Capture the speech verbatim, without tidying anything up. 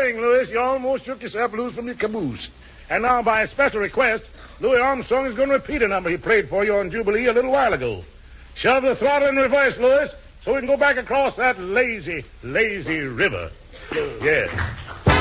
thing, Louis. You almost shook yourself loose from your caboose. And now, by special request, Louis Armstrong is going to repeat a number he played for you on Jubilee a little while ago. Shove the throttle in reverse, Louis, so we can go back across that lazy, lazy river. Yeah.